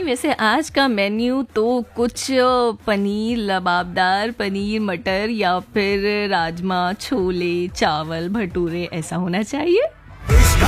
वैसे आज का मेन्यू तो कुछ पनीर लबाबदार, पनीर मटर या फिर राजमा, छोले, चावल, भटूरे ऐसा होना चाहिए।